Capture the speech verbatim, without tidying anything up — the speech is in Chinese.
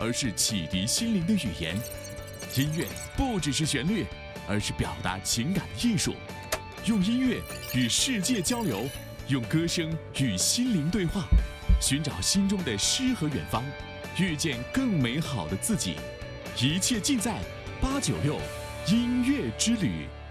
而是启迪心灵的语言。音乐不只是旋律，而是表达情感的艺术。用音乐与世界交流，用歌声与心灵对话，寻找心中的诗和远方，遇见更美好的自己。一切尽在八九六音乐之旅。